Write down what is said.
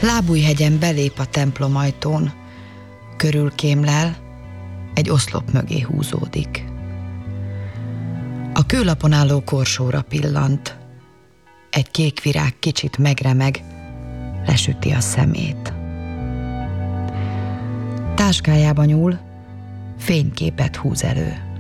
Lábújhegyen belép a templomajtón, körülkémlel, egy oszlop mögé húzódik. A kőlapon álló korsóra pillant. Egy kék virág kicsit megremeg, lesüti a szemét. Táskájába nyúl, fényképet húz elő.